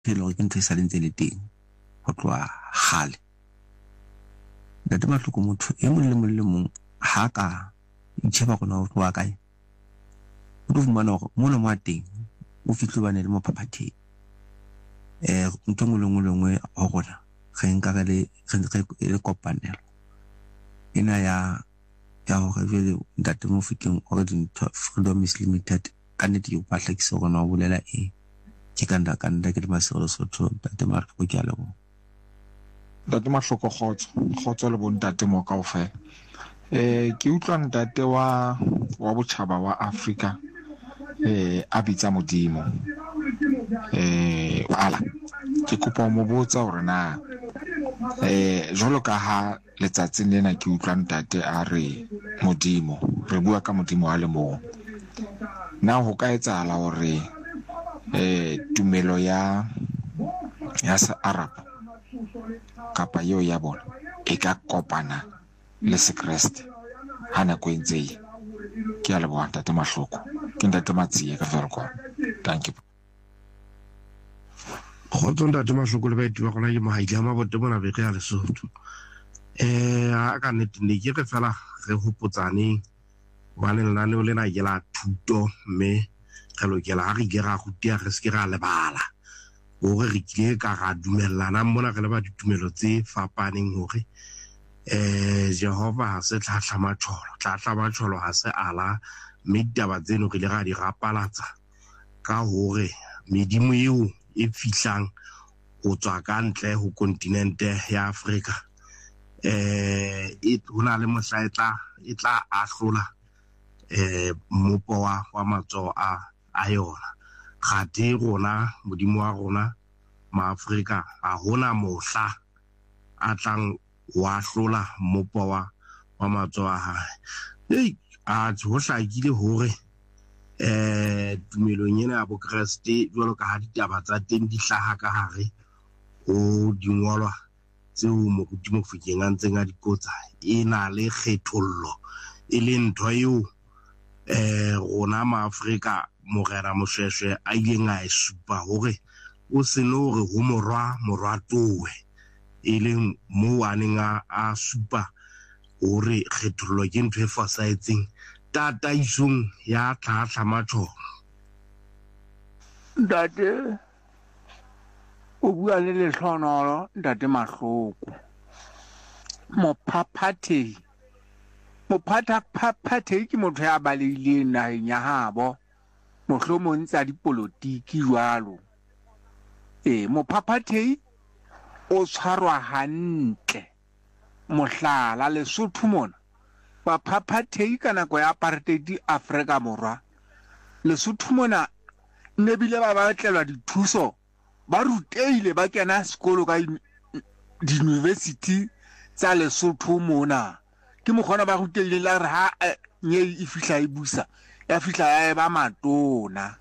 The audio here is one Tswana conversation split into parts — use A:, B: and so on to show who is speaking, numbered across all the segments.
A: phelo ke ntho e sa lentse le teng go tloa gale. Ntate Mahloko motho e mong le mong ha ka itšheba gona o tloa kae o tlo fumana gore mo le mo a teng o fitlhe bane le mo phaphatheng. Ntho ngwe le nngwe go gona ge nka re le kopanelo ena ya gore jwale ntate Mofokeng gore dintho freedom is limited ka nnete o patlakise gona o bolela ke kanda ke le Masego Lesotho. Ntate Mahloko ke a leboha.
B: Ntate Mahloko kgotso le bontate mo kaofela. Ke utlwa ntate wa botjhaba wa Afrika a bitsa Modimo. Wala ke kopa mo botsa hore na jwalo ka ha letsatsing lena ke utlwa ntate a re Modimo, re bua ka Modimo a le mong. Na ho ka etsahala hore tumelo ya sa Arab kapa eo ya bona e ka kopana le sekreste ha nako e ntse e. Ke a leboha ntate Mahloko. Ke ntate Matsiye ka Verko. Thank you.
C: Khotso ntate Mahloko le baeti ba gona ke mohaile a mabote mona beke ya Lesotho. A ka nnete ne ke re fela re hopotsaneng bane lenaneo lena ke la thuto mme re lokela ha re ke ra rutia re se ke ra lebala hore re kile ka ra dumellana mona re le ba ditumelo tse fapaneng hore Jehova ha se tlhatlhamatsholo ha se ala mme ditaba tseno re le ga di rapalatsa ka hore medimo eo e fihlang go tswa ka ntle ho kontinente ya Afrika hona le mohla e tla ahlola mmopo wa matsoho a yona. Kgate rona modimo wa rona maAfrika a hona mohla a tlang wa hlola mmopo wa matsoho a hae. A ho hlakile hore tumelong ena ya bokreste jwalo ka ha ditaba tsa teng di hlaha ka hare ho dingolwa tseo moruti Mofokeng a ntseng a dikotsa e na le kgethollo e le ntho eo rona maAfrika Morena Moshweshwe a ileng a e supa hore o se no re ho morwatowe e leng moo a neng a supa hore kgethollo ke ntho e fosahetseng tataisong ya tlhatlhamatsholo.
D: Ntate o bua le Lehlohonolo ntate Mahloko. Mophaphathehi ke motho ya balehileng naheng ya habo mohlomong tsa dipolotiki jwalo. Mophaphathehi o tshwarwa hantle. Mohlala Lesotho mona baphaphathehi ka nako ya apartheid Afrika Borwa Lesotho mona ne bile ba batlelwa dithuso ba ruteile ba kena sekolo ka di-university tsa Lesotho mona ke mokgona ba ruteile la re ha nye e fihla e busa ya fihla ya ba matona.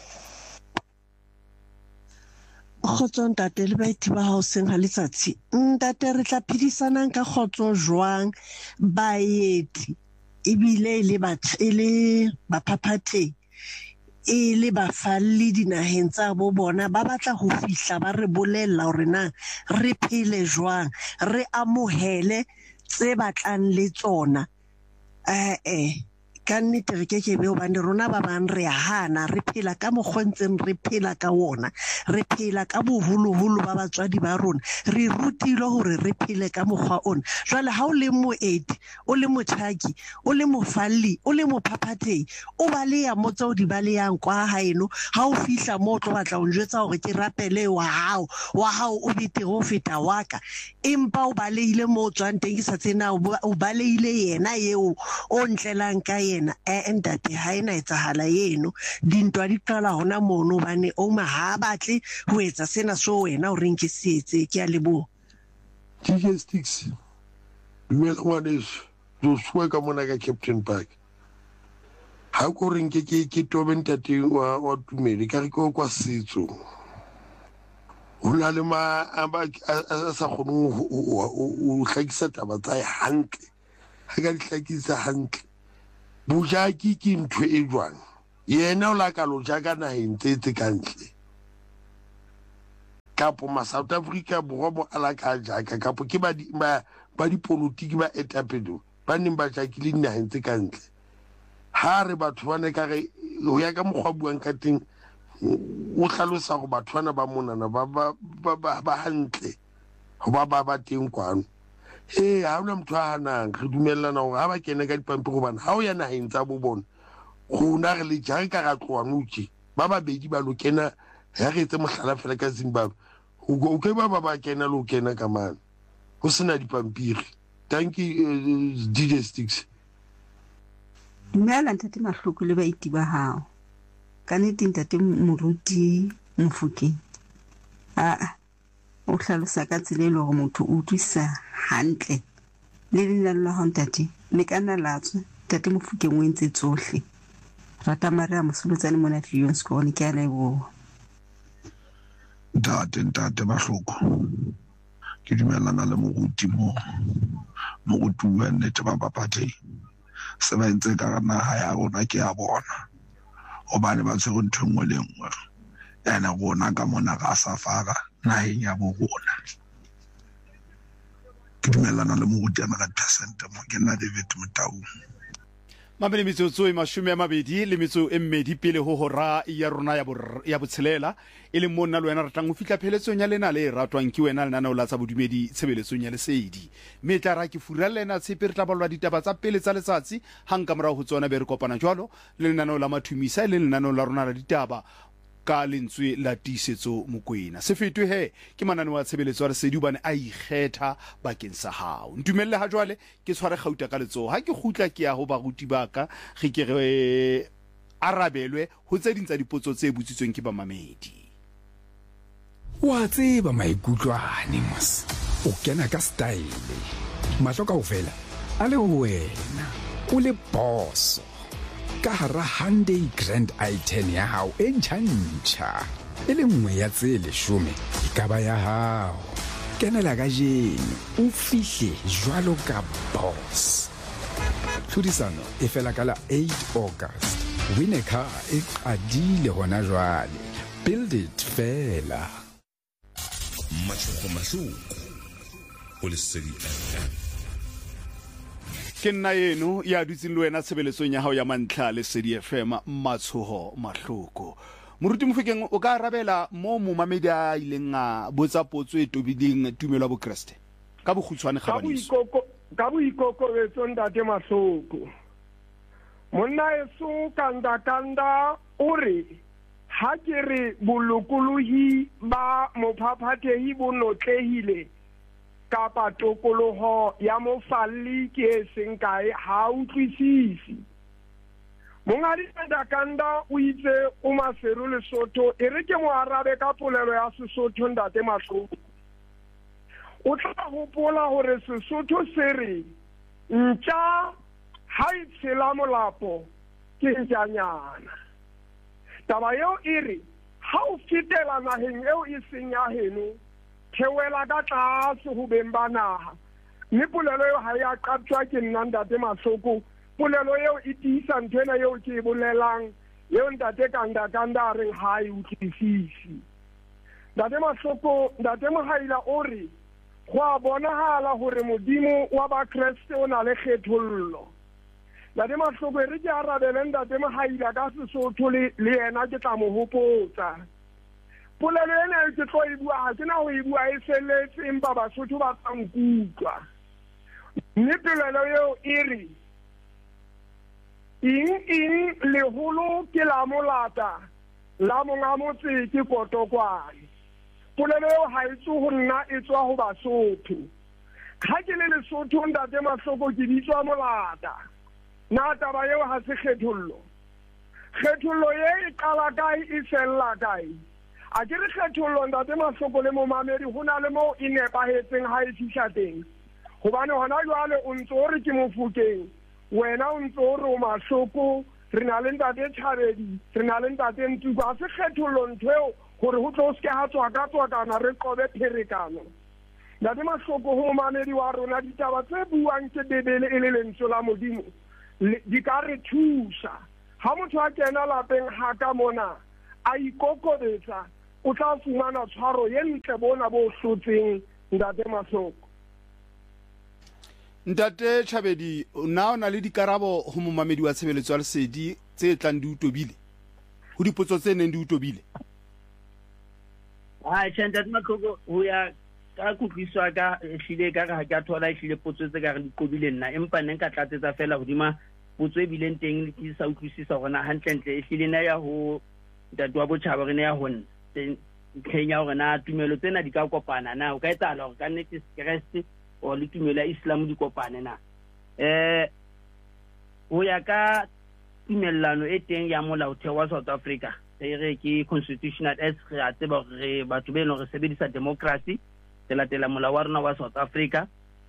E: Khotso ntate le baeti ba hao seng ha letsatsi ntate re tla phedisanang ka khotso jwang baeti ebile e le baphaphathehi e le bafalli dinaheng tsa bo bona ba batla ho fihla ba re bolella hore na re phele jwang re amohele tse batlang le tsona. Ka nnete re ke be hobane rona ba bang re a hana re phela ka mokgontseng re phela ka wona re phela ka boholoholo ba batswadi ba rona re rutile hore re phele ka mokgwa ona. Jwale ha o le moeti o le motjhaki o le mofalli o le mophaphathehi o baleya mo tseo di baleyang kwa haeno ha o fihla mo o tlo batla ho njwetsa hore ke rapele wa hao o betere ho feta waka empa o balehile mo tswang teng ke sa tsena o balehile yena eo o ntlelang ka yena ntate ha ena etsahala yeno dintwa di qala hona mono bane o ha batle ho etsa sena so wena o reng ke se etse ke a leboha.
F: TK Sticks dumela ngwaneso Joshua ka mona ka Captain Park ha ko reng ke tobe ntate wa tumedi ka re ko kwa setso ho na le ma a sa kgone o hlakisa taba tsa hantle ha ka di hlakisa hantle bojaki ke ntho e jwang yena o la ka lo jaka naheng tse kantle kapo ma-South Africa borwa mo alaka jaka kapo ke ba dipolitiki ba etapele ba neng ba jakile dinageng tse ka ntle ha re batho ba ne ka re ho ya ka mokgwa buang ka teng o hlalosa go batho bana ba monana ba hantle ho ba teng kwano ha ona motho a hanang re dumellana hore ha ba kene ka dipampiri bana ha o ya nageng tsa bo bona go na re le jare ka ra tloa notse ba babedi ba lo kena ya re etse mohlala fela ka Zimbabwe o ke ba kena lo kena ka mana go sena dipampiri. Thank you DJ Sticks.
G: Dumela ntate Mahloko le baiti ba hao ka nnete ntate Moruti Mofokeng o hlalosa ka tsela ile gore motho o utlwisa hantle le lena la ho ntate le kana latswe ntate Mofokeng o entse tsohle rata Maria Mosolotsane mona Vion Score ke a lebo
C: ntate Mahloko ke dumellana le moruti wa nnete ba bapateng se ba entse ka naha ya rona ke ya bona hobane ba tshwere ntho nngwe le nngwe yana rona ka mona ga safara naheng ya bo rona. Ke dumellana le moruti a 100% mo ke nna David Motau.
H: Mamele metsotso e 20 le metso e mmedi pele ho hora ya rona ya botshelela e le monna le wena ratang ho fitla pheletsong ya lena le ratwang ke wena lena o la tsa bodumedi tshebeletsong ya lesedi mme tla ra ke fura lena tshepe re tla balwa ditaba tsa pele tsa letsatsi hang ka morao ho tsona be re kopana jwalo le lena la mathumisa le lena la rona la ditaba ka lentswe la tisetso Mokoena se fetwe he ke manane wa tshebeletso re sedi bane a ikgetha bakeng sa hao ntumelle ha jwale ke tshware gauta ka letso ha ke gutla ke ya ho baruti baka ge ke re arabelwe ho tse dintsa dipotso tse butsitsweng ke ba mamedi
I: wa tseba maikutlwane mos o kena ka style mahlo ka ofela a le wena o le boss ka hara Hyundai Grand i10 ya hao e ntjha e le nngwe ya tse 10 e ka ba ya hao kenela ka jeno o fihle jwalo ka boss tlhodisano e fela ka la 8 August win a car e qadile hona jwale build it fela
J: Mahloko o Lesedi FM
H: ke nna eno ya dutseng le wena tshebeletsong ya hao ya mantlha Lesedi FM Matshoho Mahloko Moruti Mofokeng o ka arabela mo momamedi a ileng a botsa potso e tobileng tumelo ya bo Kriste ka bogutshwane kgabaniso
K: ka boikokobetso ntate Mahloko monna eso kanda o re ha ke re bolokolohi ba mophaphathehi bo notlehile kapa tokoloho ya mofalli ke seng kae ha utlwisisi mongadi kanda o itse o Maseru Lesotho e re ke mo arabe ka polelo ya Sesotho ntate Mahloko o tla hopola hore Sesotho se re ntja ha itshela molapo ke ntjanyana taba eo e re ha o fitela naheng eo e seng ya heno thewela ka tlase ho beng ba naha mme polelo eo ha ya qaptjwa ke nna ntate Mahloko polelo eo e tiisa nthwena eo ke e bolelang eo ntate kanda reng ha e utlwisisi ntate Mahloko ntate Mohaila o re go a bonahala hore modimo wa ba Kriste o na le kgethollo ntate Mahloko re ke arabele ntate Mohaila ka Sesotho le yena ke tla mo hopotsa polelo ena ke tlo e bua ha ke na ho e bua e seletse empa Basotho ba tsankutlwa mme polelo eo e re ing leholo ke la molata la monga motse ke kotokwane polelo eo ha e tswe ho nna e tswa ho Basotho ha ke le Lesotho ntate Mahloko ke bitswa molata na taba eo ha se kgethollo ye e qala kae e fella kae a ke re kgethollo ntate Mahloko le momamedi ho na le mo e nepahetseng ha e fihla teng hobane hona jwale o ntso re ke Mofokeng wena o ntso re o Mahloko re na le ntate Thabedi re na le ntate Ntuku a se kgethollo nthweo hore ho tlo se ha tswakana re qobe pherekano ntate Mahloko ho momamedi wa rona ditaba tse buang ke Bebele e le lentswe la Modimo di ka re thusa ha motho a kena lapeng ha ka mona a ikokobetsa o tla fumana tshwaro ye ntle bona bo hlotseng ntate Masoko.
H: Ntate Chabedi, na o na le dikarabo ho momamedi wa tshebeletso ya Lesedi tse tlang di utobile ho dipotso tse neng di utobile?
L: Ntate Masoko ho ya ka kutlwiswa ka ehlile ka ga ka thola ehlile potso tse ka re di qobile nna, empa neng ka tlatsetsa fela hodima potso e bileng teng ke sa utlwisisa gona hantlentle ehlile na ya ho ntate wa botjhaba re ne ya ho ntlheng ya hore na tumelo tsena di ka kopana na, o ka etsahala hore ka nnete Kreste o le tumelo ya Islam di kopane na. Ho ya ka tumellano e teng ya molaotheo wa South Africa re ke constitutional as re a tseba re batho be no re sebedisa democracy re latela molao wa rona wa South Africa.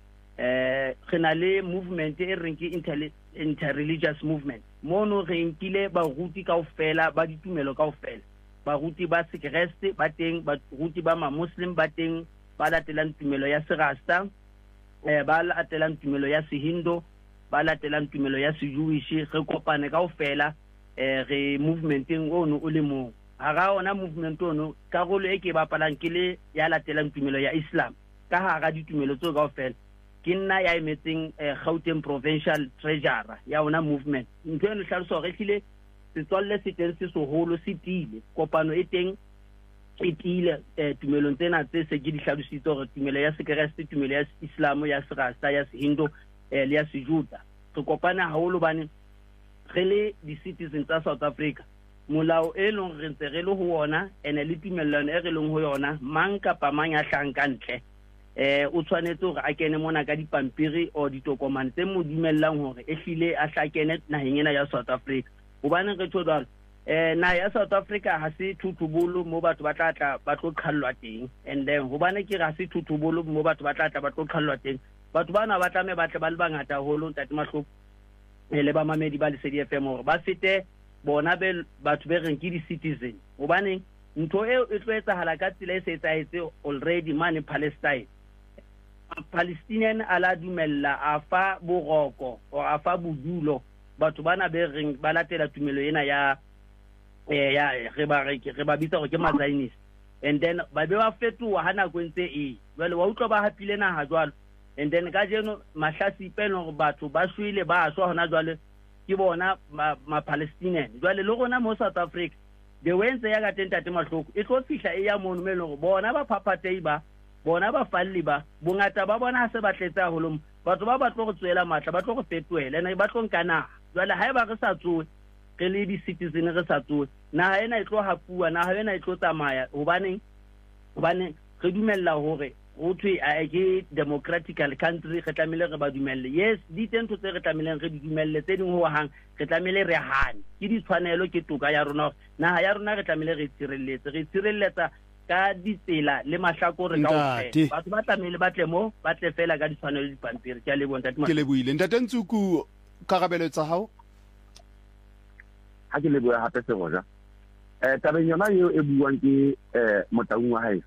L: Re na le movement e reng ke interreligious movement mono re nkile baruti kaofela ba ditumelo kaofela, baruti ba Sekreste ba teng, baruti ba ma-Muslim ba teng, ba latelang tumelo ya Serasta, ba latelang tumelo ya Sehindu, ba latelang tumelo ya Se-Jewish. Re kopane kaofela re movementeng ono o le mong. Hara ona movement ono karolo e ke bapalang ke le ya latelang tumelo ya Islam. Ka hara ditumelo tso kaofela ke nna ya emetseng Gauteng Provincial Treasurer ya ona movement. Ntho eno hlalosa hore ehlile setswalle se teng se seholo se tiile, kopano e teng e tiile tumelong tsena tse se ke di hlalositse hore tumelo ya Sekreste, tumelo ya Islam, ya Serasta, ya Sehindu le ya Sejuda. Re kopana haholo bane re le di-citizens tsa South Africa. Molao e leng re ntse re le ho ona ene le tumellano e re leng ho yona, mang kapa mang a hlang ka ntle o tshwanetse hore a kene mona ka dipampiri o ditokomane tse mo dumellang hore ehlile a hla kene naheng ena ya South Africa. Hobane re tlo jwalo naha ya South Africa ha se thuthubolo mo batho ba tla ba tlo qhallwa teng, and then hobane ke ga se thuthubolo mo batho ba tla ba tlo qhallwa teng. Batho bana ba tlame ba tle ba le bangata holo ntate Mahloko le ba mamedi ba Lesedi FM hore ba fete bona be batho be reng ke di-citizen. Hobane ntho eo e tlo etsahala ka tsela e se etsahetse already mane Palestine. Palestinian ala dumella a fa boroko o a fa bodulo batho bana be reng ba latela tumelo ena ya re ba bitsa go ke ma-Zionist, and then ba be ba fetoha ha nako ntse e jwale wa utlwa ba hapile naha jwalo, and then ka jeno mahlasipe no batho ba shwele ba shwa hona jwale ke bona ma-Palestinian. Jwale le gona mo South Africa the wentse ya ka tentate Mahloko e tlo fihla e ya mono me le go bona ba phaphatei ba bona ba falli ba bongata ba bona ha se ba tletsa holo batho ba tlo go tswela matla ba tlo go fetoela ene ba tlo nkana. Jwale ha e ba re sa tsoe re le di-citizen re sa tsoe naha ena e tlo hapua, naha ena e tlo tsamaya hobane re dumella hore go thwe ke democratical country re tlamehile re ba dumelle. Yes, di teng ntho tse re tlamehileng re di dumelle, tse ding ho hang re tlamehile re hane ke ditshwanelo ke toka ya rona. Naha ya rona re tlamehile re tshireletsa ka ditsela le mahlakore kaofela. Batho ba tlamehile ba tle mo ba tle fela ka ditshwanelo dipampiri. Ke a leboha ntate Mahloko. Ke
H: lebohile ntate Ntsuku, karabelo tsa hao.
M: Ha ke leboha hape se goja tabeng yona eo e buang ke motaung wa haeso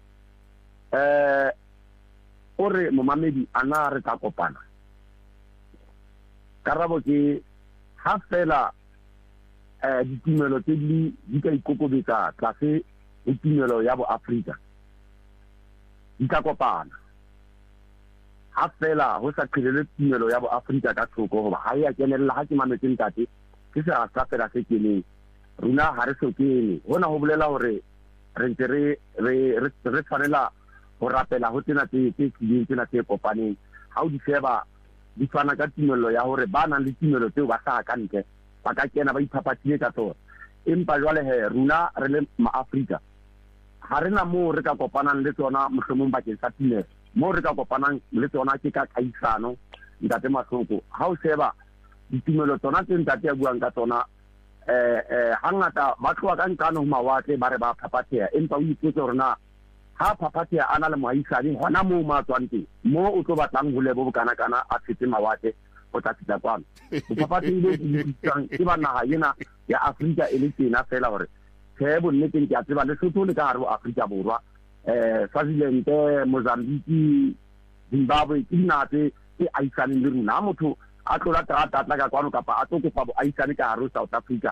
M: o re momamedi ana re ka kopana. Karabo ke ha fela ditumelo tse di ka ikokobetsa tlase le tumelo ya bo Afrika di ka kopana. Ha fela ho sa qhelele tumelo ya bo Afrika ka thoko hoba ha ya kenella ha ke mametse ntate ke se a sa fela se keneng runa ha re so kene. Hona ho bolela hore re ntse re tshwanela ho rapela ho tsena tse tsena tse kopaneng. Ha o di sheba di fana ka tumelo ya hore ba nang le tumelo tseo ba sa ka ntle ba ka kena ba iphapatile ka tsona. Empa jwale he runa re le ma-Afrika ha re na moo re ka kopanang le tsona mohlomong bakeng sa tumelo. Moo re ka kopanang le tsona ke ka kaisano ntate Mahloko. Ha o sheba ditumelo tsona tse ntate ya buang ka tsona hangata ba tloa ka nkano ho mawatle ba re ba phapatheha, empa o ipotse hore na ha phaphatheha a na le moahisane hona moo ma tswang teng mo o tlo batlang ho lebo bokana a fete mawatle o tla feta kwano. Bophaphatheile ke ba naha ena ya Afrika e le tena fela hore tshebo nneteng ke a tseba Lesotho le ka hare ho Afrika Borwa Swaziland, Mozambique, Zimbabwe ke dinaha tse ahisaneng le rona. Ha motho a tlola terata ka kwano kapa a tlo kopa boahisane ka hare ho South Africa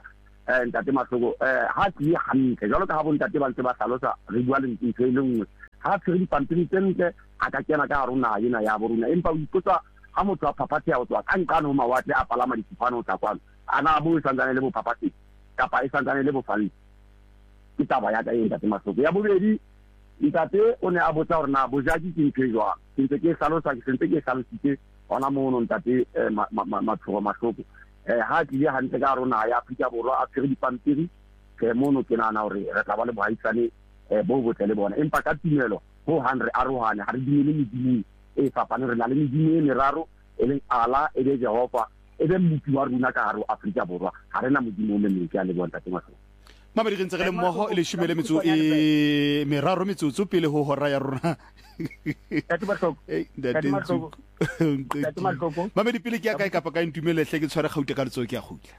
M: ntate Mahloko ha ke hantle jalo ka ha bo ntate ba ntse ba hlalosa re bua le ntse le nngwe ha tshwere dipampiri tse ntle a ka kena ka rona ena ya borona empa o ipotsa ha motho a phaphathe ya o tswa ka nkane ho mawatle a palama difofane ho tla kwano ana bo santsane le bo phaphathe kapa e santsane le bo falli ke taba ya ka e ntate Mahloko ya bobedi ntate o ne a botsa hore na bojaki ke ntho e jwang ke ntse ke hlalosa ke sentse ke hlalositse ona mono ntate Mahloko ha ke ya hantle ka rona ya Afrika Borwa a tshwere dipampiri ke mono ke nana hore re tla ba le bohaisane bo botle le bona empa ka tumelo ho 100 arohane ha re dumele medimo e fapane re na le medimo e meraro e leng Allah e le Jehova e be mmupi wa rona ka hare Afrika Borwa ha rena modimo o le ke a le bona ntate Mahloko
H: Mabedi re ntse re le mmogo e le shumele metso e meraro metsotso pele ho hora ya rona Mabedi pele ke ya kae kapa ka ntumele hle ke tshware gaute ka letso ke ya gutla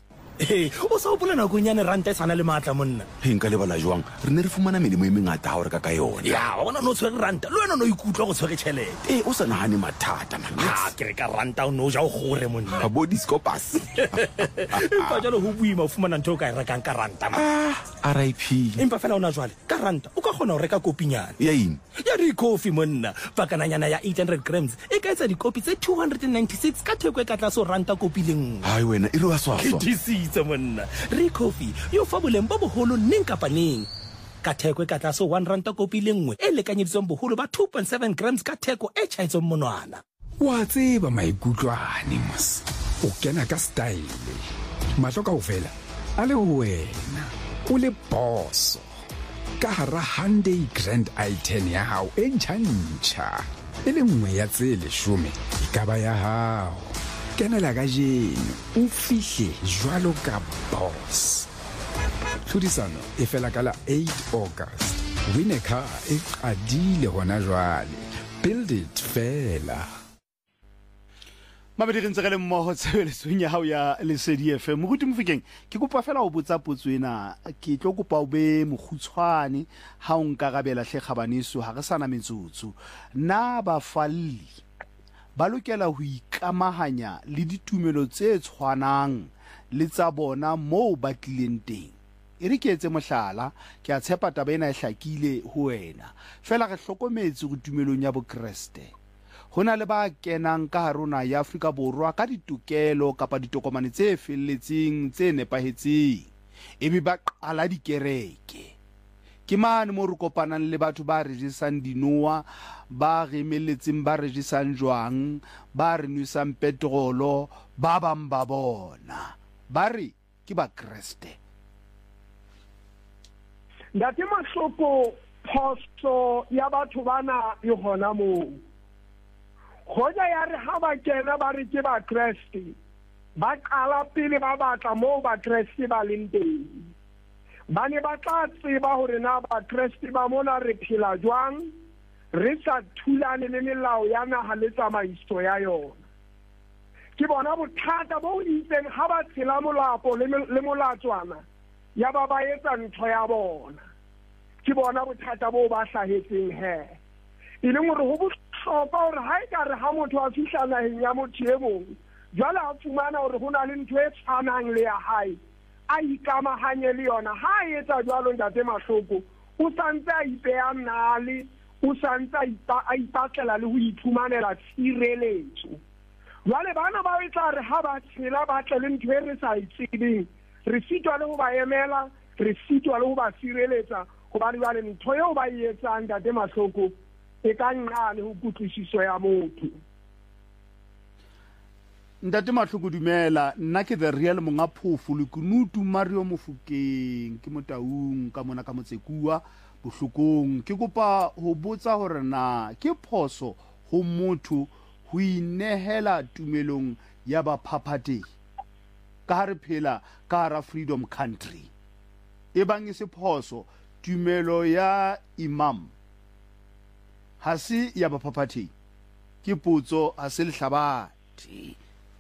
N: o sa opola nako nyane ranta e sana le matla monna
O: nka lebala jwang re ne re fumana melemo e mengata ha o reka ka yona
N: ya wa bona no tshwere ranta le wena no ikutlwa go tshwere tšhelete
O: o sa nahane mathata
N: ha ke re ka ranta o no ja o gore monna
O: a body scopus
N: empa jalo ho buima o fumana ntho o ka e rekang ka ranta
O: RIP
N: empa fela ona jwale ka ranta o ka kgona ho reka kopinyana
O: ya eng
N: ya di coffee monna pakananyana ya 800 grams e ka etsa dikopi tse 296 ka theko e ka tlase o ranta kopi le nngwe
O: hai wena e re wa swaswa
N: itse monna re coffee yo fa boleng bo boholo neng kapa neng ka theko e ka tlase 1 ranta kopi le nngwe e lekanyeditsweng boholo ba 2.7 grams ka theko e tšhaetsong monwana
I: wa tseba maikutlwane mos o kena ka style matlo kaofela a le wena o le boss ka hara Hyundai Grand i10 ya hao e ntjha e le nngwe ya tse 10 e ka ba ya hao kenela ka jeno o fihle jwalo ka boss tlhodisano e fela ka la 8 August win a car e qadile hona jwale build it fela
H: Mabedi re ntse re le mmogo tshebeletsong ya hao ya Lesedi FM mo gotimo fikeng ke kopa fela o botsa potso ena ke tlo kopa o be mogutshwane ha o nkarabela hle kgabaneso ha re sana metsotso na ba falli ba lokela ho ikamahanya le ditumelo tse tshwanang le tsa bona moo ba tlileng teng e re ke etse mohlala ke a tshepa taba ena e hlakile ho wena fela re hlokometse go tumelong ya bokreste hona le ba kenang ka harona ya Afrika Borwa ka ditokelo kapa ditokomane tse felletseng tse nepahetseng ebe ba qala dikereke ke mane mo re kopanang le batho ba regisang dinoa ba remelletseng ba regisang jwang ba re nwisang petrolo ba bang ba bona ba re ke ba kreste
K: Ntate Mahloko phoso ya batho bana e hona moo Khoja ya re ha ba kena ba re ke ba kreste ba qala pele ba batla moo ba kreste ba leng teng ba ne ba tla tseba hore na ba kreste ba mona re phela jwang re sa thulane le melao ya naha le tsamaiso ya yona ke bona bothata bo itseng ha ba tshela molapo le molatswana ya ba ba etsa ntho ya bona ke bona bothata bo ba hlahetseng he e leng hore ho bohlokwa hore ha e ka re ha motho a fihla naheng ya motho e mong jwale a fumana hore ho na le ntho e tshwanang le ya hae a ikamahanye le yona ha e etsa jwalo ntate Mahloko o santse a ipeya nale o santse a ipatlela le ho iphumanela tshireletso jwale bana ba etsa re ha ba tshela ba tle le ntho e re sa itsebeng re sitwa le ho ba emela re sitwa le ho ba sireletsa hobane jwale ntho eo ba e etsang ntate Mahloko e ka nqane ho kutlwisiso ya motho
H: Ntate Mahloko dumela nna ke the real monga phofu le kunutu Mario Mofokeng ke motaung ka mona ka Motsekua bohlokong ke kopa ho botsa hore na ke phoso ho motho ho inehela tumelong ya ba phaphateng ka ha re phela ka hara freedom country e bang e se phoso tumelo ya imam ha se ya ba phaphateng ke potso ha se lehlabati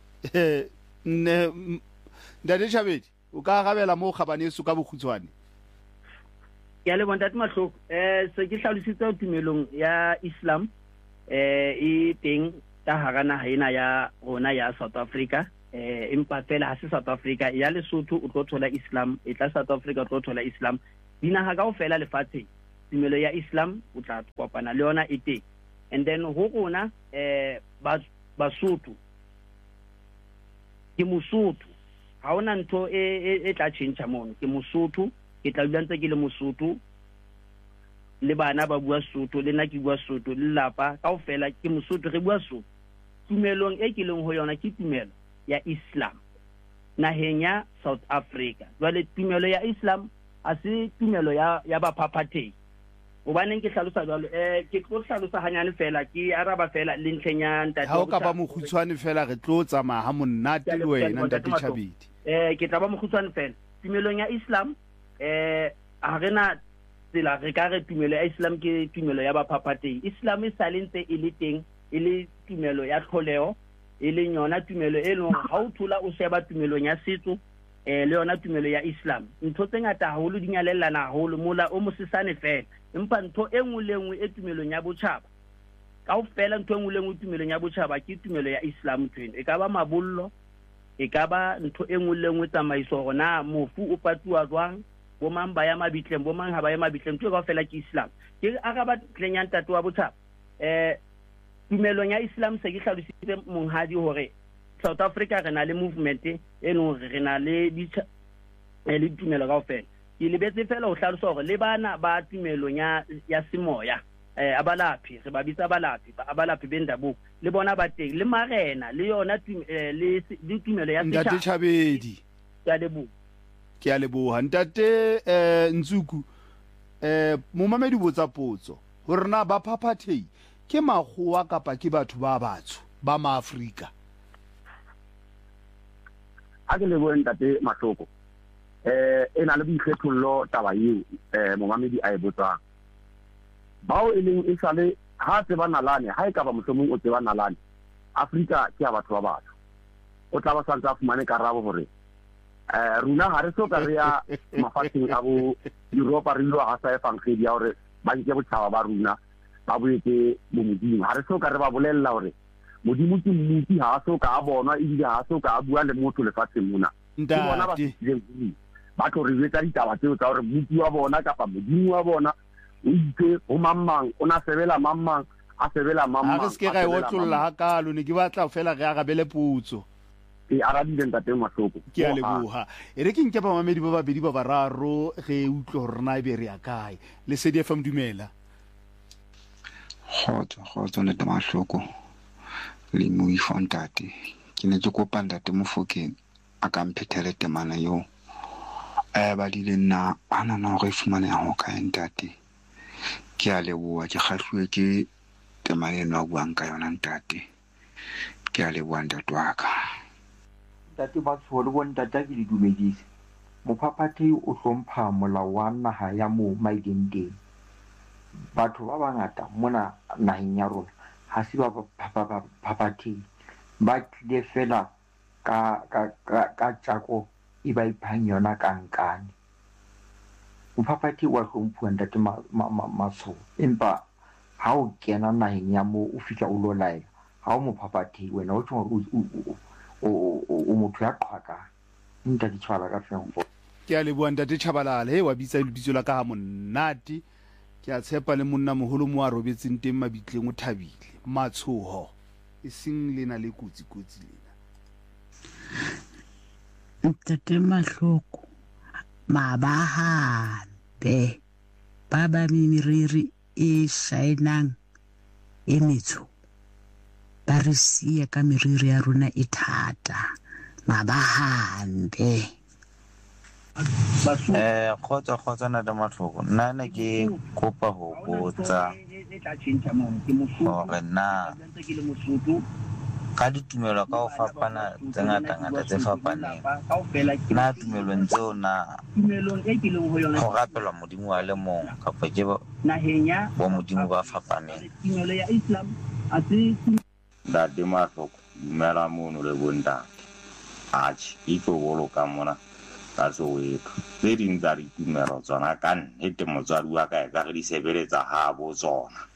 H: Ndade Chabedi o ka gabela mo kgabaneso ka bokhutswane
L: ya le bontate Mahloko se ke hlalositse tumelong ya Islam e teng ka hara naha ena ya rona ya South Africa empa fela ha se South Africa ya Lesotho o tlo thola Islam, e tla South Africa o tlo thola Islam. Dinaha kaofela lefatsheng tumelo ya Islam o tla kopana le yona e teng. And then ho rona Basotho ke Mosotho, ha ona ntho e tla change mono. Ke Mosotho, ke tla dula ntse ke le Mosotho, le bana ba bua Sotho, le nna ke bua Sotho, le lapa kaofela ke Mosotho, re bua Sotho. Tumelong e ke leng ho yona ke tumelo ya Islam naheng ya South Africa. Jwale tumelo ya Islam a se tumelo ya baphaphathehi. Hobaneng ke hlalosa jwalo? Ke tlo hlalosa hanyane fela, ke araba fela le ntlheng ya ntate.
H: Ha o ka ba mokgutshwane fela re tlo tsamaya ha monate le wena ntate Thabedi.
L: Ke tla ba mokgutshwane fela. Tumelong ya Islam ha rena tsela re ka re tumelo ya Islam ke tumelo ya baphaphathehi. Islam e salentse e le teng, e le tumelo ya tlholeho, e le yona tumelo e leng ha o thola o sheba tumelong ya setso le yona tumelo ya Islam. Ntho tse ngata haholo di nyalellana haholo, mola o mosesane fela. Empa ntho e nngwe le nngwe e tumelong ya botjhaba kaofela, ntho e nngwe le nngwe tumelong ya botjhaba ke tumelo ya Islam twena. E ka ba mabollo, e ka ba ntho e nngwe le nngwe tsamaiso rona mofu o patuwa jwang, bo mang ba ya mabitleng, bo mang ha ba ya mabitleng, ntho kaofela ke Islam. Ke araba tleng ya ntate wa botjhaba. Tumelong ya Islam se ke hlalositse monghadi hore South Africa re na le movement e leng re na le tumelo kaofela. Ke lebetse fela ho hlalosa hore le bana ba tumelong ya semoya abalaphi, re ba bitsa abalaphi bendabuko, le bona ba teng, le marena le yona le tumelo ya setjhaba.
H: Ntate Thabedi, ke a leboha ntate Ntsuku. Momamedi botsa potso hore na ba phaphathehi ke makgowa kapa ke batho ba batsho ba maAfrika?
M: Ha ke lebohe ntate Mahloko, e na le boikgethollo taba eo momamedi a e botsang. Bao e leng e sale ha tseba nalane, ha e ka ba mohlomong o tseba nalane, Afrika ke ya batho ba batsho, o tla ba santse a fumane karabo hore runa ha re soka re ya mafatsheng a bo Europa re lo ha sa efangedi ya hore ba nke botjhaba ba runa ba boetse mo modimo. Ha re soka re ba bolella hore modimo ke mmuti, ha a soka a bonwa ebile ha a soka a bua le motho lefatsheng mona. Ke bona ba tsileng ba tlo re jwetsa ditaba tseo tsa hore mmuti wa bona kapa modimo wa bona o itse ho mamang, o na sebela mamang, a sebela mamang.
H: Ha re ske ga e otlolla hakalo, ne ke batla fela re arabele potso.
M: E arabile ntate Mahloko.
H: Ke a leboha. E re ke nke ba mamedi ba babedi ba bararo ge utlwe hore na be re ya kae. Le Lesedi FM dumela.
B: Kgotso ntate Mahloko le moifo ntate. Ke ne ke kopa ntate Mofokeng a ka mphethele temana yo ba dile nna ana na go fumane ho ka ntate. Ke a leboha, ke kgahluwe ke temana eno a buang ka yona ntate. Ke a leboha ntate wa ka.
P: Ntate Batsho le bona ntate ke di dumedise. Mophaphathehi o hlompha molao wa naha ya mo Maidenteng. Batho ba bangata mona naheng ya rona ha se ba phaphathehi, ba tlile fela ka tjako e ba iphang yona ka nkane. Mophaphathehi wa hlomphuwa ntate Matsho, empa ha o kena naheng ya mo o fihla o lo laela, ha o mophaphathehi wena o tshwana o motho ya qhwakang. Ntate Tjhabala ka fengo.
H: Ke a leboha ntate Tjhabala, he wa bitsa lebitso la ka ha monate. Ke a tshepa le monna moholo mo a robetseng teng mabitleng o thabile. Matshoho e seng lena le kutsi lena.
Q: Ntate Mahloko, mabahambe ba ba meriri e shainang e metsho ba re siya ka meriri ya rona e thata. Mabahambe
R: Kgotsa ntate Mahloko, nna ne ke kopa ho botsa hore na ka ditumelo ka ho fapana tse ngata tse fapaneng, na tumelong tseo na ho rapelwa modimo wa le mong kapa ke bo modimo ba fapaneng?
S: Ntate Mahloko, dumela mono le bontate. Atjhe, e tlo boloka mona ka Soweto. Tse ding tsa ditumelo tsona ka nnete motswadi wa ka e ka re di sebeletsa ha bo tsona.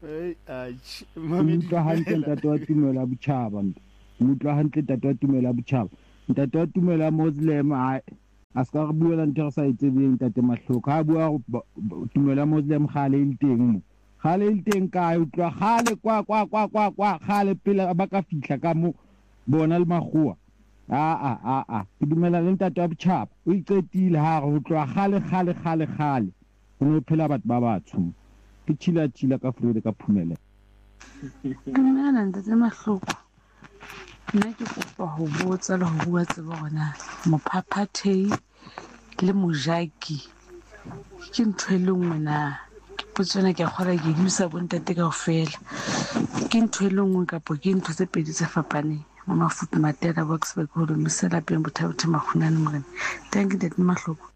T: utlwa hantle ntate wa tumelo ya botjhaba utlwa hantle ntate wa tumelo ya botjhaba ntate wa tumelo ya Muslim a ska re buela ntho re sa itsebeng ntate Mahloko ha bua tumelo ya Muslim khale e teng mo khale e teng kae utlwa khale kwa khale pele ba ka fihla ka mo bona le magua ke dumela le ntate wa botjhaba o iqetile ha re utlwa khale o no phela batho ba batsho ke tshila ka Frode ka Phumele
U: dumela ntate Mahloko nna ke kopa ho botsa le ho bua tsebo gona mophaphathei le mojaki ke ntho e le nngwe na potsona ke kgora ke dimisa bontate kaofela ke ntho e le nngwe kapo ke ntho tse pedi tse fapaneng mo mafuta matera Boksburg ho misela peng bothabothe makhunane morena thank you ntate Mahloko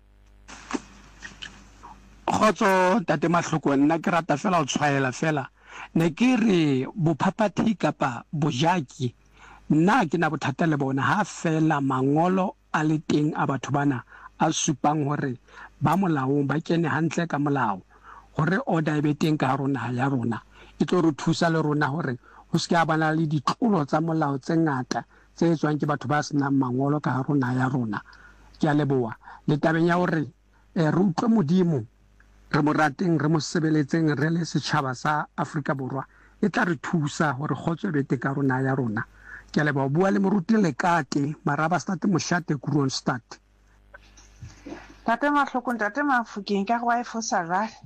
V: khotso tate Mahloko nna ke rata fela o tshwaela fela ne ke re bophaphathei kapa bojaki nna ke na bothata le bona ha fela mangolo a le teng a batho bana a supang hore ba molaong ba kene hantle ka molao hore order e be teng ka rona ya rona e tlo re thusa le rona hore ho se ka bana le ditlolo tsa molao tse ngata tse etswang ke batho ba senang mangolo ka rona ya rona ke a leboa le tabeng ya hore re utlwe modimo re mo rateng re mo sebeletseng re le setjhaba sa Afrika Borwa e tla re thusa hore khotso be te ka rona ya rona ke a leboa bua le moruti Lekate Maraba State Moshate Kroonstad
U: tate Mahloko ntate Mafokeng ka wa ifosa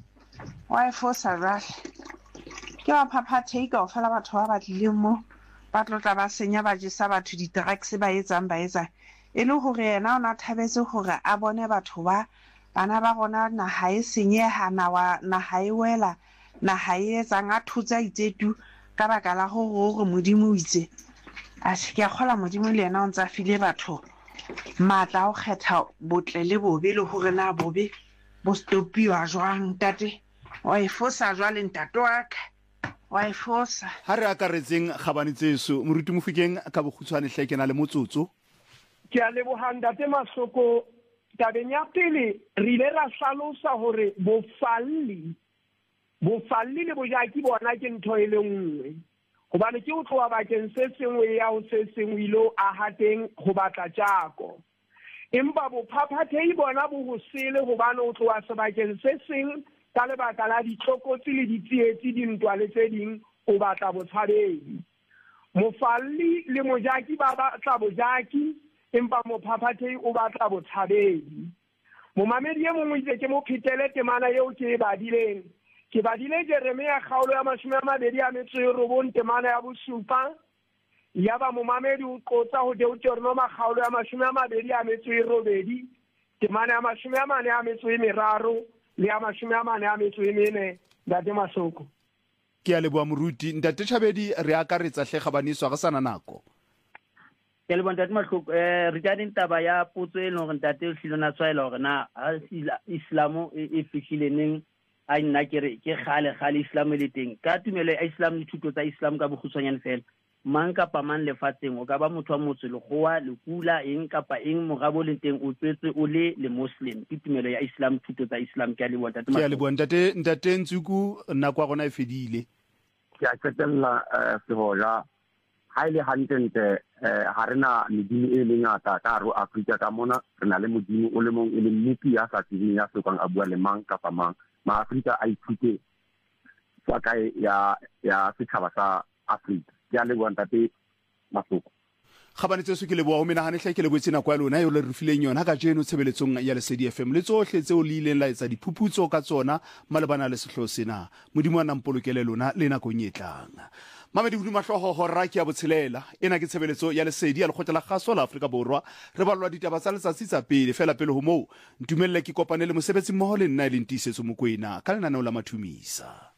U: rale ke ba phaphathei kaofela batho ba batlileng mo ba tlotla ba senya ba jesa batho di-drugs ba etsang e le hore yena o na thabetse hore a bone batho ba bana ba gona naha e senyeha naha e wela naha e etsang a thutsa itsetu ka baka la gore modimo o itse a ke a kgola modimo le yena o ntsa file batho matla o kgetha botle le bobe le hore na bobe bo stopiwa jwang tate wa ifosa jwale ntate wa ka wa ifosa
H: ha re akaretseng kgabane tseso moruti Mofokeng ka bokgutshwane hle ke na le motsotso
K: ke a leboha ntate Mahloko tabeng ya pele re ile ra hlalosa hore bofalli le bojaki bona ke ntho e le nngwe hobane ke o tloa bakeng se sengwe ya o se sengwe ilo a hateng go batla jako empa bophaphathei bona bo go sele hobane o tloa sebakeng se seng ka lebaka la ditlokotsi le ditsietsi dintwa le tse ding o batla botshabedi mofalli le mojaki ba batla bojaki empa mophaphathei o batla botshabedi momamedi e mongwe itse ke mo phitele temana eo ke ke badile Jeremia kgaolo ya 29 temana ya bosupa ya ba momamedi o qotsa ho Deuteronomy kgaolo ya 28 temana ya 43 le ya 44 ntate Masoko
H: ke a leboa moruti ntate Thabedi re akaretsa hle kgabaniswa ga sana nako
L: ke le bontate Mahloko regarding taba ya potso e leng ntate o hlilo na tshwaela hore na Islamo e fihlile neng a nna ke khale Islam le teng ka tumelo ya Islam le thuto tsa Islam ka bokgutshwanyane fela mang kapa mang lefatsheng o ka ba motho wa motse le goa le kula eng kapa eng mogabo le teng o tswetse o le Muslim ke tumelo ya Islam thuto tsa Islam ke a le bontate
H: ke a le bontate ntate Ntsuku nna kwa gona e fedile
M: ke a tsetella sehoja ha ile hantle ha rena medimo e le ngata ka ro Afrika ka mona re na le modimo o le mong e le mmupi ya sa tsebeng ya sokang a bua le mang kapa mang ma Afrika a ithute tsa kae ya setjhaba sa Afrika ke a le bontate Masoko
H: kgabane tseso ke leboa o menagane hle ke lebotse nako ya lona yo le re fileng yona ka jeno tshebeletsong ya Lesedi FM le tsohle tseo le ileng la etsa diphuputso ka tsona malebana le sehlo sena modimo a nampolokele lona le nakong e tlang mamedi hodima hloho hora ke ya botshelela ena ke tshebeletso ya Lesedi ya lekgotla la kgaso la Afrika Borwa re balwa ditaba tsa letsatsi tsa pele fela pele ho moo ntumelle ke kopane le mosebetsi mmoho le nna e leng tiisetso mokoena ka lenaneo la mathumisa